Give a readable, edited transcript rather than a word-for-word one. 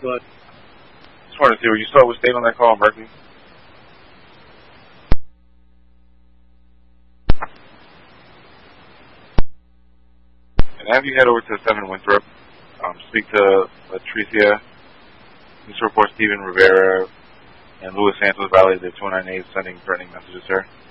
Go ahead. Just wanted to see, were you still with State on that call, Berkeley? And have you head over to 7 Winthrop, speak to Latricia, Mr. Report Steven Rivera, and Luis Santos validated their 298 sending threatening messages, sir.